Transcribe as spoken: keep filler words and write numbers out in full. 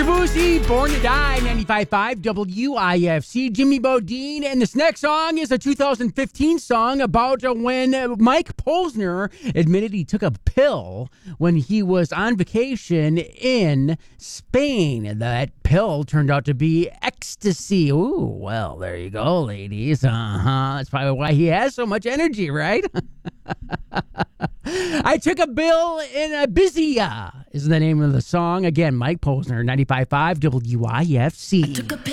Debussy, Born to Die, ninety-five point five W I F C. Jimmy Bodine, and this next song is a two thousand fifteen song about when Mike Posner admitted he took a pill when he was on vacation in Spain. That pill turned out to be ecstasy. Ooh, well, there you go, ladies. Uh-huh. That's probably why he has so much energy, right? I took a bill in Ibiza is the name of the song. Again, Mike Posner, ninety-five point five W I F C.